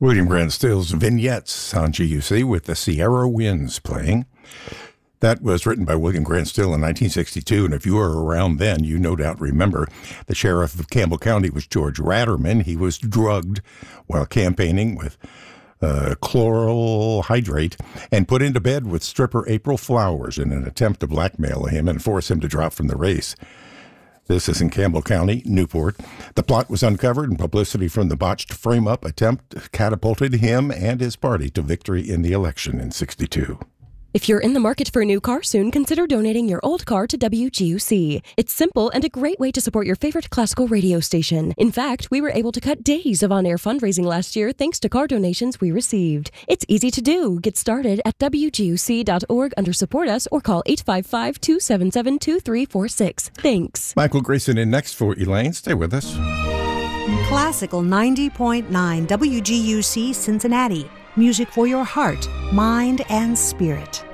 William Grant Still's Vignettes on GUC with the Sierra Winds playing. That was written by William Grant Still in 1962, and if you were around then, you no doubt remember the sheriff of Campbell County was George Ratterman. He was drugged while campaigning with chloral hydrate and put into bed with stripper April Flowers in an attempt to blackmail him and force him to drop from the race. This is in Campbell County, Newport. The plot was uncovered, and publicity from the botched frame-up attempt catapulted him and his party to victory in the election in '62. If you're in the market for a new car soon, consider donating your old car to WGUC. It's simple and a great way to support your favorite classical radio station. In fact, we were able to cut days of on-air fundraising last year thanks to car donations we received. It's easy to do. Get started at WGUC.org under Support Us or call 855-277-2346. Thanks. Michael Grayson in next for Elaine. Stay with us. Classical 90.9 WGUC Cincinnati. Music for your heart, mind, and spirit.